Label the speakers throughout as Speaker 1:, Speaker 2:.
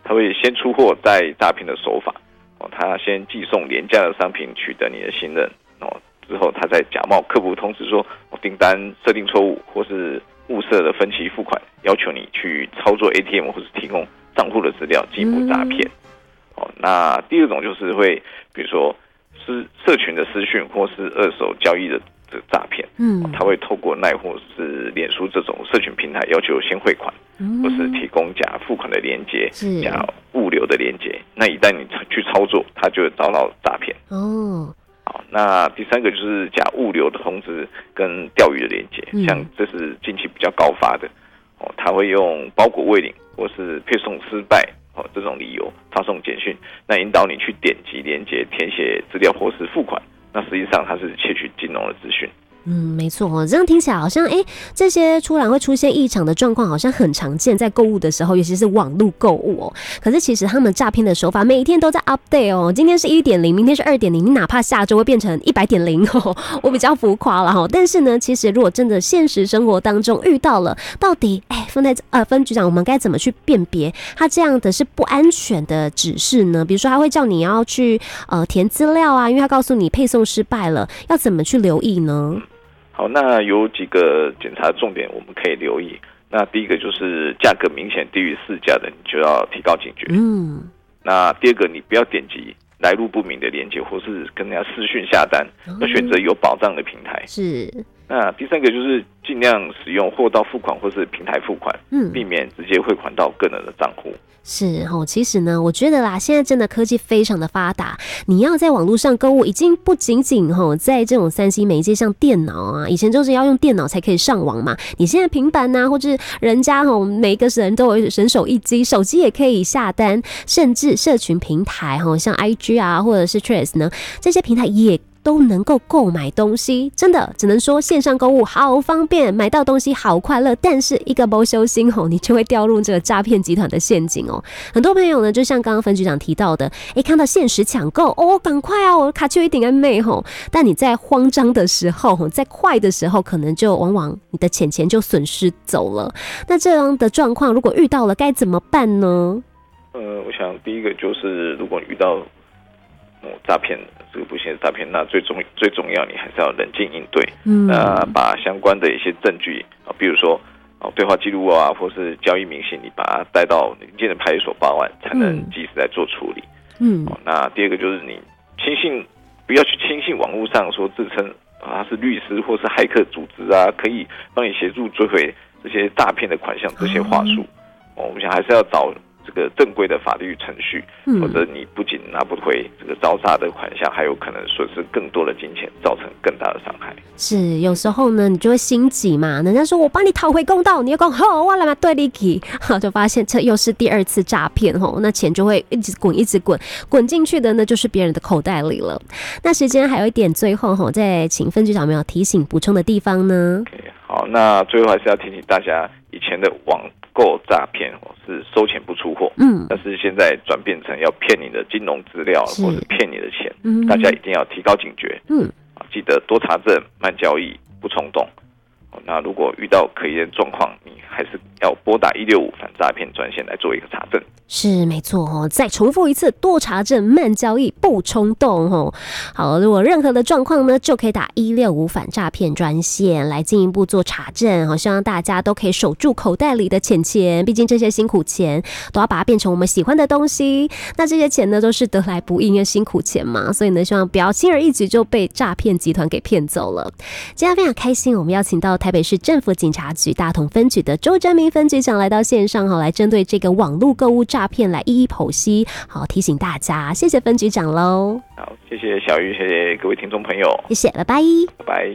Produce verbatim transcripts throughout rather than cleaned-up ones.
Speaker 1: 他会先出货再诈骗的手法哦，他先寄送廉价的商品取得你的信任哦，之后他再假冒客服通知说、哦、订单设定错误或是误设的分期付款，要求你去操作 A T M 或是提供账户的资料进一步诈骗、嗯哦、那第二种就是会比如说是社群的私讯或是二手交易的诈骗，嗯，他会透过赖或是脸书这种社群平台要求先汇款，嗯、或是提供假付款的连结、假物流的连结。那一旦你去操作，他就会遭到诈骗。哦，好，那第三个就是假物流的通知跟钓鱼的连结，嗯、像这是近期比较高发的哦，他会用包裹未领或是配送失败哦这种理由发送简讯，那引导你去点击连结填写资料或是付款。那实际上它是窃取金融的资讯。
Speaker 2: 嗯，没错哦，这样听起来好像，哎，这些突然会出现异常的状况，好像很常见，在购物的时候，尤其是网络购物哦。可是其实他们诈骗的手法每一天都在 update 哦，今天是 一点零， 明天是 二点零， 你哪怕下周会变成 一百点零 哦，我比较浮夸了哈。但是呢，其实如果真的现实生活当中遇到了，到底哎，分在呃分局长，我们该怎么去辨别他这样的是不安全的指示呢？比如说他会叫你要去呃填资料啊，因为他告诉你配送失败了，要怎么去留意呢？
Speaker 1: 好，那有几个检查重点我们可以留意。那第一个就是价格明显低于市价的，你就要提高警觉。嗯。那第二个，你不要点击来路不明的连结，或是跟人家私讯下单，要选择有保障的平台。
Speaker 2: 是。
Speaker 1: 那第三个就是尽量使用货到付款或是平台付款，嗯，避免直接汇款到个人的账户。
Speaker 2: 是哦，其实呢，我觉得啦，现在真的科技非常的发达，你要在网络上购物，已经不仅仅吼在这种三 C 媒介，像电脑啊，以前就是要用电脑才可以上网嘛，你现在平板啊，或者人家吼每一个人都有人手一机，手机也可以下单，甚至社群平台吼，像 I G 啊，或者是 Threads 呢，这些平台也都能够购买东西，真的只能说线上购物好方便，买到东西好快乐，但是一个不小心吼，你就会掉入这个诈骗集团的陷阱哦。很多朋友呢，就像刚刚分局长提到的，哎，看到限时抢购，哦，赶快啊，我卡丘一顶安妹吼，但你在慌张的时候，在快的时候，可能就往往你的钱钱就损失走了。那这样的状况，如果遇到了，该怎么办呢？
Speaker 1: 呃，我想第一个就是，如果遇到诈骗、哦、这个不幸的诈骗，那最重最重要，你还是要冷静应对。嗯，那把相关的一些证据啊，比如说哦对话记录啊，或是交易明细，你把它带到邻近的派出所报案，才能及时来做处理。嗯，哦、那第二个就是你轻信，不要去轻信网络上说自称啊是律师或是骇客组织啊，可以帮你协助追回这些诈骗的款项，这些话术。哦，我们想还是要找这个正规的法律程序，嗯、或者你不仅拿不回这个招诈的款项，还有可能损失更多的金钱，造成更大的伤害。
Speaker 2: 是，有时候呢，你就会心急嘛，人家说我帮你讨回公道，你又讲好，我来嘛对你去，就发现这又是第二次诈骗吼，那钱就会一直滚，一直滚，滚进去的呢就是别人的口袋里了。那时间还有一点，最后吼，再请分局长有没有提醒补充的地方呢？
Speaker 1: Okay, 好，那最后还是要提醒大家，以前的网购诈骗是收钱不出货，嗯，但是现在转变成要骗你的金融资料或是骗你的钱，嗯，大家一定要提高警觉，嗯，记得多查证，慢交易，不冲动。那如果遇到可疑的状况，你还是要拨打一六五反诈骗专线来做一个查证。
Speaker 2: 是没错哦，再重复一次，多查证，慢交易，不冲动哦。好，如果任何的状况呢，就可以打一六五反诈骗专线来进一步做查证。好，希望大家都可以守住口袋里的钱钱，毕竟这些辛苦钱都要把它变成我们喜欢的东西。那这些钱呢，都是得来不易，因为辛苦钱嘛，所以呢，希望不要轻而易举就被诈骗集团给骗走了。今天非常开心，我们邀请到台北市政府警察局大同分局的周真明分局长来到线上，好，来针对这个网络购物诈骗来一一剖析，好，提醒大家，谢谢分局长喽。
Speaker 1: 好，谢谢小玉，谢谢各位听众朋友，
Speaker 2: 谢谢，拜拜，
Speaker 1: 拜拜。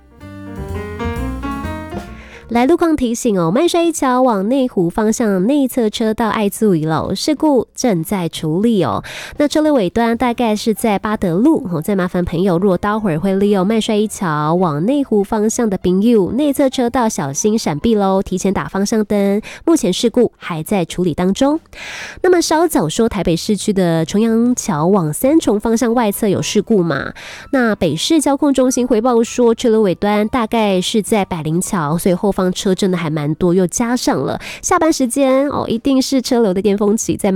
Speaker 2: 来路况提醒哦，麦帅桥往内湖方向内侧车道爱注意了，事故正在处理哦。那车流尾端大概是在八德路哦，再麻烦朋友，如果待会儿会利用麦帅桥往内湖方向的朋友，内侧车道小心闪避喽，提前打方向灯。目前事故还在处理当中。那么稍早说台北市区的重阳桥往三重方向外侧有事故嘛？那北市交控中心回报说，车流尾端大概是在百灵桥，所以后方车真的还蛮多，又加上了下班时间哦，一定是车流的巅峰期，在